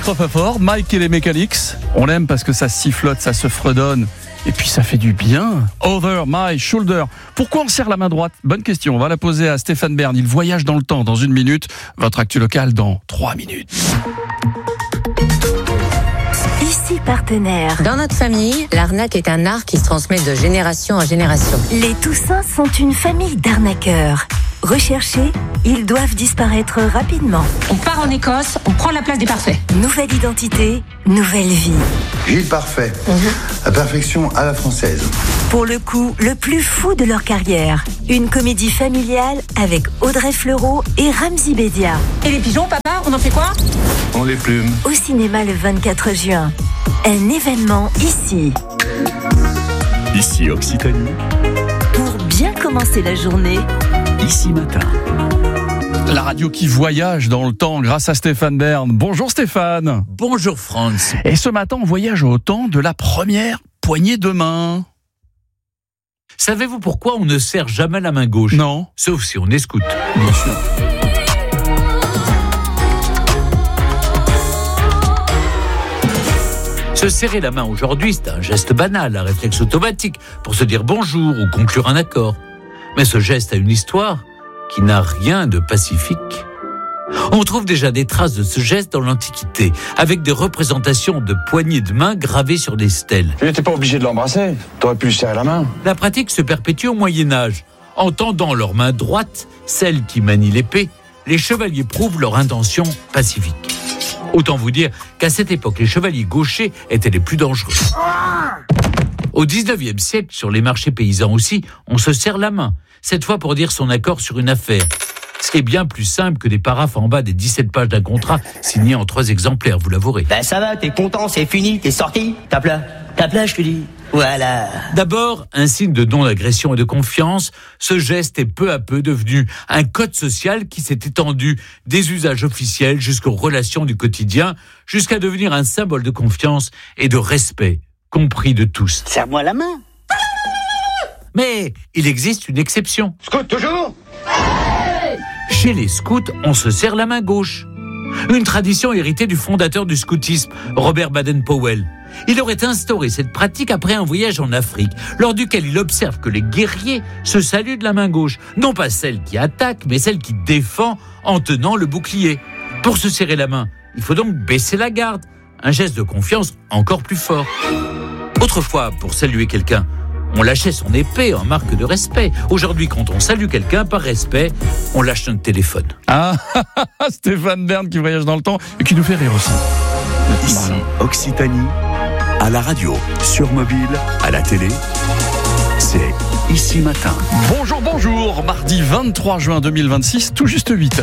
coffre-fort, Mike et les Mechanics. On l'aime parce que ça sifflote, ça se fredonne. Et puis ça fait du bien. Over my shoulder. Pourquoi on serre la main droite ? Bonne question. On va la poser à Stéphane Bern. Il voyage dans le temps dans 1 minute. Votre actu local dans 3 minutes. Ici partenaire. Dans notre famille, l'arnaque est un art qui se transmet de génération en génération. Les Toussins sont une famille d'arnaqueurs. Recherchés, ils doivent disparaître rapidement. On part en Écosse, on prend la place des parfaits. Nouvelle identité, nouvelle vie. Gilles Parfait, la perfection à la française. Pour le coup, le plus fou de leur carrière. Une comédie familiale avec Audrey Fleurot et Ramzy Bedia. Et les pigeons, papa, on en fait quoi ? On les plume. Au cinéma le 24 juin. Un événement ici. Ici Occitanie. Pour bien commencer la journée. Ici Matin. La radio qui voyage dans le temps grâce à Stéphane Bern. Bonjour Stéphane. Bonjour Franz. Et ce matin, on voyage au temps de la première poignée de main. Savez-vous pourquoi on ne serre jamais la main gauche ? Non. Sauf si on est scout. Bien sûr. Se serrer la main aujourd'hui, c'est un geste banal, un réflexe automatique pour se dire bonjour ou conclure un accord. Mais ce geste a une histoire qui n'a rien de pacifique. On trouve déjà des traces de ce geste dans l'Antiquité, avec des représentations de poignées de main gravées sur des stèles. Tu n'étais pas obligé de l'embrasser, t'aurais pu lui serrer la main. La pratique se perpétue au Moyen-Âge. En tendant leur main droite, celle qui manie l'épée, les chevaliers prouvent leur intention pacifique. Autant vous dire qu'à cette époque, les chevaliers gauchers étaient les plus dangereux. Au 19e siècle, sur les marchés paysans aussi, on se serre la main, cette fois pour dire son accord sur une affaire. Ce qui est bien plus simple que des paraphes en bas des 17 pages d'un contrat signé en 3 exemplaires, vous l'avouerez. Ben ça va, t'es content, c'est fini, t'es sorti, tape là, je te dis. Voilà. D'abord, un signe de non-agression et de confiance, ce geste est peu à peu devenu un code social qui s'est étendu des usages officiels jusqu'aux relations du quotidien, jusqu'à devenir un symbole de confiance et de respect, compris de tous. Serre-moi la main. Mais il existe une exception. Scout toujours ? Chez les scouts, on se serre la main gauche. Une tradition héritée du fondateur du scoutisme, Robert Baden-Powell. Il aurait instauré cette pratique après un voyage en Afrique, lors duquel il observe que les guerriers se saluent de la main gauche. Non pas celle qui attaque, mais celle qui défend en tenant le bouclier. Pour se serrer la main, il faut donc baisser la garde. Un geste de confiance encore plus fort. Autrefois, pour saluer quelqu'un, on lâchait son épée en marque de respect. Aujourd'hui, quand on salue quelqu'un par respect, on lâche notre téléphone. Ah, Stéphane Bern qui voyage dans le temps et qui nous fait rire aussi. Ici Occitanie. À la radio, sur mobile, à la télé. C'est Ici Matin. Bonjour, mardi 23 juin 2026, tout juste 8h.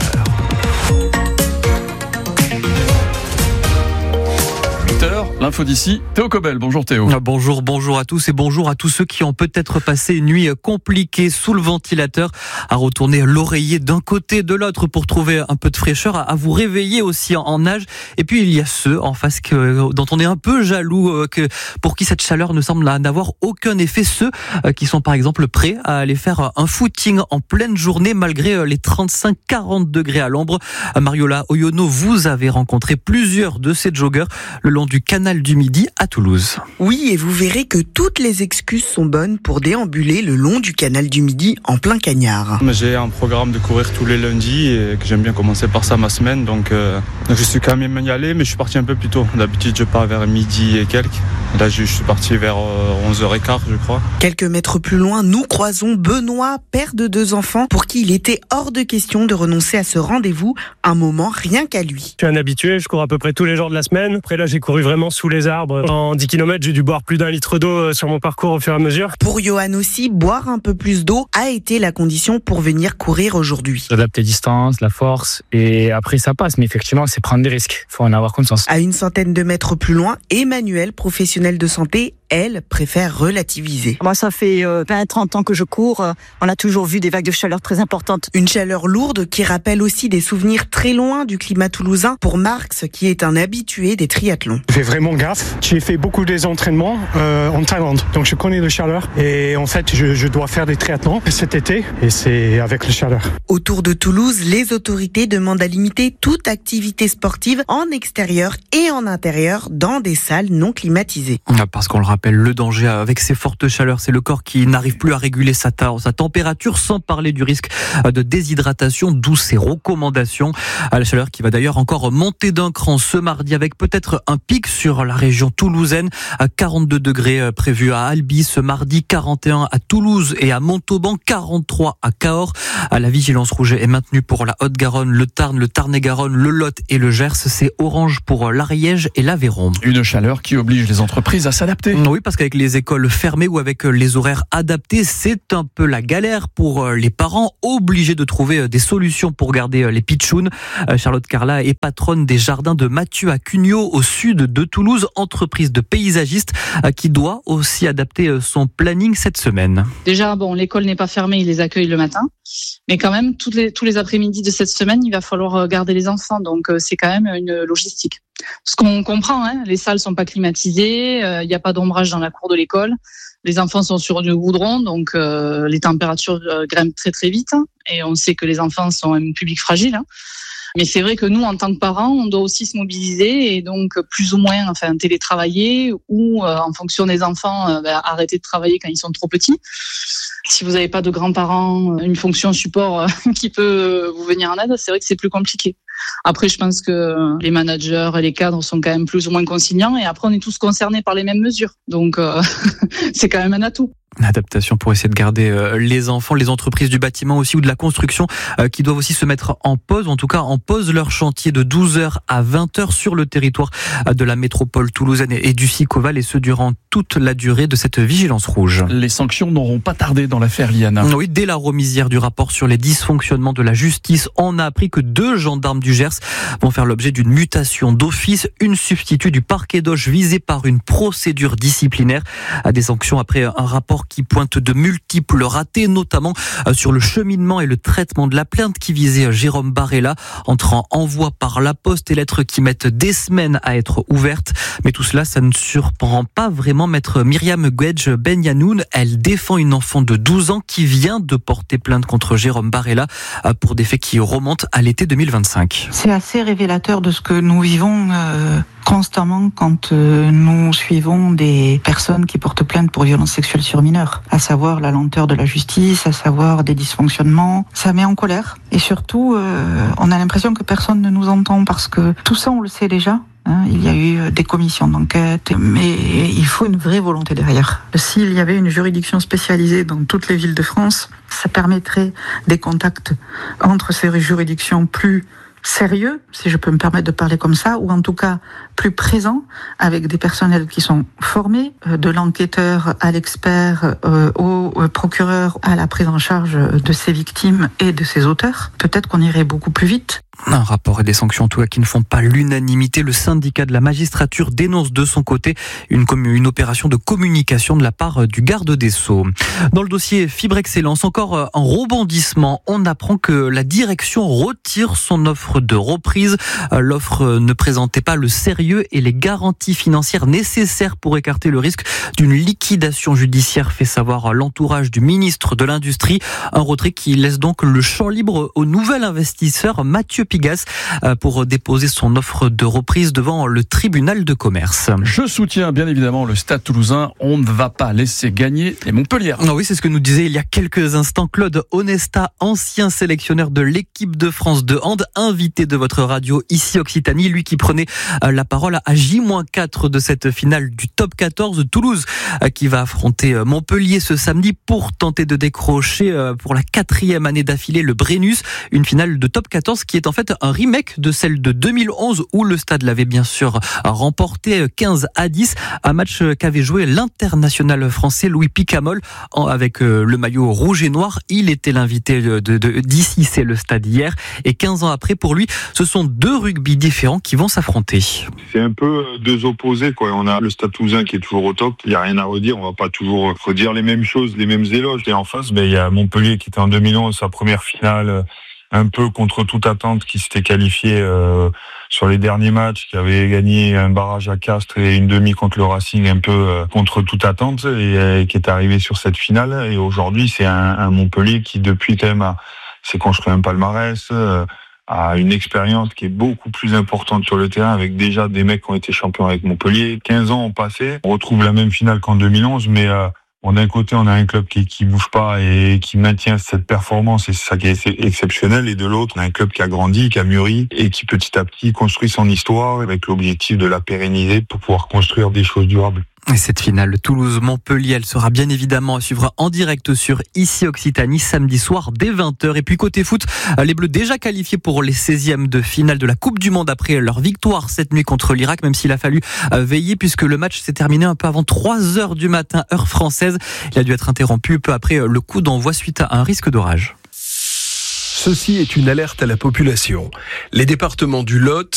8h, l'info d'ici, Théo Cobel. Bonjour Théo. Bonjour à tous et bonjour à tous ceux qui ont peut-être passé une nuit compliquée sous le ventilateur, à retourner l'oreiller d'un côté de l'autre pour trouver un peu de fraîcheur, à vous réveiller aussi en âge. Et puis il y a ceux en face dont on est un peu jaloux, pour qui cette chaleur ne semble n'avoir aucun effet, ceux qui sont par exemple prêts à aller faire un footing en pleine journée malgré les 35-40 degrés à l'ombre. Mariola Oyono, vous avez rencontré plusieurs de ces joggeurs le long du canal du Midi à Toulouse. Oui, et vous verrez que toutes les excuses sont bonnes pour déambuler le long du canal du Midi en plein cagnard. J'ai un programme de courir tous les lundis et que j'aime bien commencer par ça ma semaine, donc je suis quand même y allé, mais je suis parti un peu plus tôt. D'habitude je pars vers midi et quelques. Là je suis parti vers 11h15 je crois. Quelques mètres plus loin, nous croisons Benoît, père de 2 enfants, pour qui il était hors de question de renoncer à ce rendez-vous, un moment rien qu'à lui. Je suis un habitué, je cours à peu près tous les jours de la semaine. Après là j'ai couru vraiment sous les arbres. En 10 km j'ai dû boire plus d'1 litre d'eau sur mon parcours au fur et à mesure. Pour Johan aussi, boire un peu plus d'eau a été la condition pour venir courir aujourd'hui. Adapter distance, la force, et après ça passe, mais effectivement c'est prendre des risques, il faut en avoir conscience. À une centaine de mètres plus loin, Emmanuel, professionnel de santé, elle, préfère relativiser. Moi, ça fait 20-30 ans que je cours. On a toujours vu des vagues de chaleur très importantes. Une chaleur lourde qui rappelle aussi des souvenirs très loin du climat toulousain pour Marx, qui est un habitué des triathlons. Je fais vraiment gaffe. J'ai fait beaucoup des entraînements en Thaïlande, donc je connais la chaleur. Et en fait, je dois faire des triathlons cet été, et c'est avec la chaleur. Autour de Toulouse, les autorités demandent à limiter toute activité sportive en extérieur et en intérieur dans des salles non climatisées. Parce qu'on le rappelle, le danger avec ces fortes chaleurs, c'est le corps qui n'arrive plus à réguler sa température, sans parler du risque de déshydratation, d'où ces recommandations. La chaleur qui va d'ailleurs encore monter d'un cran ce mardi, avec peut-être un pic sur la région toulousaine. 42 degrés prévus à Albi ce mardi, 41 à Toulouse et à Montauban, 43 à Cahors. La vigilance rouge est maintenue pour la Haute-Garonne, le Tarn, le Tarn-et-Garonne, le Lot et le Gers. C'est orange pour l'Ariège et l'Aveyron. Une chaleur qui oblige les entreprises à s'adapter. Oui, parce qu'avec les écoles fermées ou avec les horaires adaptés, c'est un peu la galère pour les parents, obligés de trouver des solutions pour garder les pitchouns. Charlotte Carla est patronne des jardins de Mathieu à Cugnot, au sud de Toulouse, entreprise de paysagiste qui doit aussi adapter son planning cette semaine. Déjà, l'école n'est pas fermée, ils les accueillent le matin. Mais quand même, tous les après-midi de cette semaine, il va falloir garder les enfants. Donc, c'est quand même une logistique. Ce qu'on comprend, les salles sont pas climatisées, il n'y a pas d'ombrage dans la cour de l'école. Les enfants sont sur du goudron, donc les températures grimpent très très vite. Et on sait que les enfants sont un public fragile. Mais c'est vrai que nous, en tant que parents, on doit aussi se mobiliser et donc plus ou moins télétravailler ou en fonction des enfants, arrêter de travailler quand ils sont trop petits. Si vous n'avez pas de grands-parents, une fonction support qui peut vous venir en aide, c'est vrai que c'est plus compliqué. Après, je pense que les managers et les cadres sont quand même plus ou moins conciliants et après, on est tous concernés par les mêmes mesures. Donc, c'est quand même un atout. Adaptation pour essayer de garder les enfants, les entreprises du bâtiment aussi ou de la construction qui doivent aussi se mettre en pause, en tout cas en pause leur chantier de 12h à 20h sur le territoire de la métropole toulousaine et du Sicoval, et ce durant toute la durée de cette vigilance rouge. Les sanctions n'auront pas tardé dans l'affaire Liana. Oui, dès la remise hier du rapport sur les dysfonctionnements de la justice, on a appris que 2 gendarmes du Gers vont faire l'objet d'une mutation d'office, une substitut du parquet d'Auch visée par une procédure disciplinaire. Des sanctions après un rapport qui pointe de multiples ratés, notamment sur le cheminement et le traitement de la plainte qui visait Jérôme Barella, entre envoi par la poste et lettres qui mettent des semaines à être ouvertes. Mais tout cela, ça ne surprend pas vraiment maître Myriam Guedj Benyanoun. Elle défend une enfant de 12 ans qui vient de porter plainte contre Jérôme Barella pour des faits qui remontent à l'été 2025. C'est assez révélateur de ce que nous vivons constamment quand nous suivons des personnes qui portent plainte pour violences sexuelles sur mineurs, à savoir la lenteur de la justice, à savoir des dysfonctionnements. Ça met en colère et surtout on a l'impression que personne ne nous entend parce que tout ça on le sait déjà. Il y a eu des commissions d'enquête, mais il faut une vraie volonté derrière. S'il y avait une juridiction spécialisée dans toutes les villes de France, ça permettrait des contacts entre ces juridictions plus sérieux, si je peux me permettre de parler comme ça, ou en tout cas plus présents, avec des personnels qui sont formés, de l'enquêteur à l'expert, au procureur, à la prise en charge de ces victimes et de ces auteurs. Peut-être qu'on irait beaucoup plus vite. Un rapport et des sanctions en tout cas qui ne font pas l'unanimité. Le syndicat de la magistrature dénonce de son côté une opération de communication de la part du garde des Sceaux. Dans le dossier Fibre Excellence, encore un rebondissement. On apprend que la direction retire son offre de reprise. L'offre ne présentait pas le sérieux et les garanties financières nécessaires pour écarter le risque d'une liquidation judiciaire, fait savoir l'entourage du ministre de l'Industrie. Un retrait qui laisse donc le champ libre au nouvel investisseur Mathieu Pigas pour déposer son offre de reprise devant le tribunal de commerce. Je soutiens bien évidemment le Stade Toulousain. On ne va pas laisser gagner les Montpellier. Oui, c'est ce que nous disait il y a quelques instants Claude Onesta, ancien sélectionneur de l'équipe de France de hand, invité de votre radio ici Occitanie, lui qui prenait la parole à J-4 de cette finale du top 14. Toulouse qui va affronter Montpellier ce samedi pour tenter de décrocher pour la 4e année d'affilée le Brennus, une finale de top 14 qui est en fait un remake de celle de 2011 où le Stade l'avait bien sûr remporté 15-10, un match qu'avait joué l'international français Louis Picamol avec le maillot rouge et noir. Il était l'invité d'ici, c'est le Stade hier, et 15 ans après, pour lui, ce sont deux rugby différents qui vont s'affronter. C'est un peu deux opposés, quoi. On a le Stade Toulousain qui est toujours au top, il n'y a rien à redire, on va pas toujours redire les mêmes choses, les mêmes éloges. Et en face, il y a Montpellier qui était en 2011, sa première finale, un peu contre toute attente, qui s'était qualifié sur les derniers matchs, qui avait gagné un barrage à Castres et une demi contre le Racing, un peu contre toute attente, et qui est arrivé sur cette finale. Et aujourd'hui, c'est un Montpellier qui, depuis quand même, s'est construit un palmarès, a une expérience qui est beaucoup plus importante sur le terrain, avec déjà des mecs qui ont été champions avec Montpellier. 15 ans ont passé, on retrouve la même finale qu'en 2011, mais d'un côté, on a un club qui bouge pas et qui maintient cette performance, et c'est ça qui est exceptionnel. Et de l'autre, on a un club qui a grandi, qui a mûri et qui petit à petit construit son histoire avec l'objectif de la pérenniser pour pouvoir construire des choses durables. Et cette finale Toulouse-Montpellier, elle sera bien évidemment à suivre en direct sur ICI Occitanie samedi soir dès 20h. Et puis côté foot, les Bleus déjà qualifiés pour les 16e de finale de la Coupe du Monde après leur victoire cette nuit contre l'Irak, même s'il a fallu veiller puisque le match s'est terminé un peu avant 3h du matin, heure française. Il a dû être interrompu peu après le coup d'envoi suite à un risque d'orage. Ceci est une alerte à la population. Les départements du Lot,